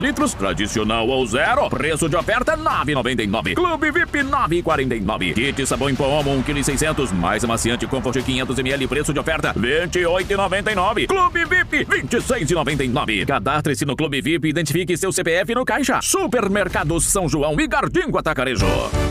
litros, tradicional ou zero. Preço de oferta R$ 9,99. Clube VIP R$ 9,49. Kit sabão em pó Omo 1,6 kg, mais amaciante Comfort 500 ml, preço de oferta R$ 28,99. Clube VIP R$ 26,99. Cadastre-se no Clube VIP e identifique seu CPF no caixa. Supermercados São João e Gardingo Atacarejo.